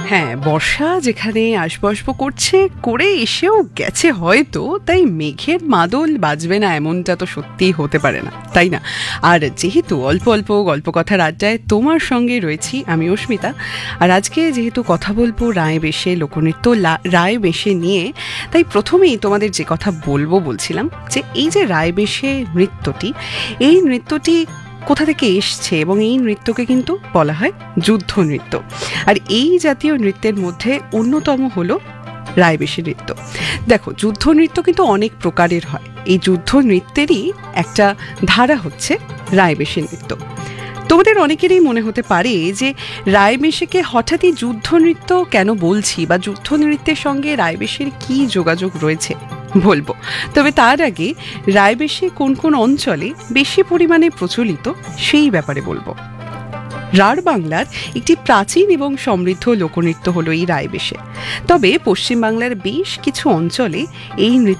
হ্যাঁ, বর্ষা যেখানে আসবো আসবো করছে, করে এসেও গেছে হয়তো, তাই মেঘের মাদল বাজবে না এমনটা তো সত্যিই হতে পারে না, তাই না? আর যেহেতু অল্প অল্প গল্প কথার আড্ডায় তোমার সঙ্গে রয়েছি আমি অস্মিতা, আর আজকে যেহেতু কথা বলবো রায় বেশে লোকনৃত্য রায় বেশে নিয়ে, তাই প্রথমেই তোমাদের যে কথা বলছিলাম যে এই যে রায় বেশে নৃত্যটি, এই নৃত্যটি কোথা থেকে এসছে, এবং এই নৃত্যকে কিন্তু বলা হয় যুদ্ধ নৃত্য। আর এই জাতীয় নৃত্যের মধ্যে অন্যতম হলো রায়বেশী নৃত্য। দেখো, যুদ্ধ নৃত্য কিন্তু অনেক প্রকারের হয়, এই যুদ্ধ নৃত্যেরই একটা ধারা হচ্ছে রায়বেশী নৃত্য। তোমাদের অনেকেরই মনে হতে পারে যে রায়বেশীকে হঠাৎই যুদ্ধ নৃত্য কেন বলছি, বা যুদ্ধ নৃত্যের সঙ্গে রায়বেশীর কি যোগাযোগ রয়েছে বলবো। তবে তার আগে রায়বেশী কোন কোন অঞ্চলে বেশি পরিমাণে প্রচলিত সেই ব্যাপারে বলবো। রাঢ় বাংলার একটি প্রাচীন এবং সমৃদ্ধ লোকনৃত্য হলো এই রায়বেশে। তবে পশ্চিমবাংলার বেশ কিছু অঞ্চলে এই নৃত্য